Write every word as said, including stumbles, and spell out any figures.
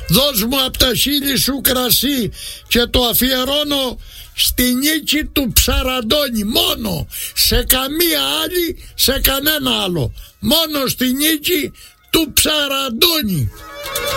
Δώσ' μου απ' τα χείλη σου κρασί και το αφιερώνω στη νίκη του Ψαραντώνη. Μόνο, σε καμία άλλη, σε κανένα άλλο. Μόνο στη νίκη του Ψαραντώνη.